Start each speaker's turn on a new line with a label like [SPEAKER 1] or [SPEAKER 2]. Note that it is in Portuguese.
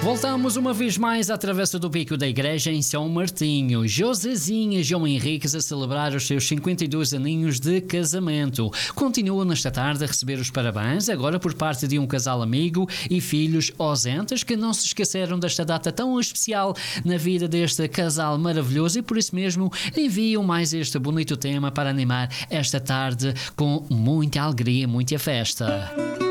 [SPEAKER 1] Voltamos uma vez mais à Travessa do Pico da Igreja em São Martinho. Josézinha e João Henriques a celebrar os seus 52 aninhos de casamento. Continuam nesta tarde a receber os parabéns, agora por parte de um casal amigo e filhos ausentes que não se esqueceram desta data tão especial na vida deste casal maravilhoso e por isso mesmo enviam mais este bonito tema para animar esta tarde com muita alegria, muita festa.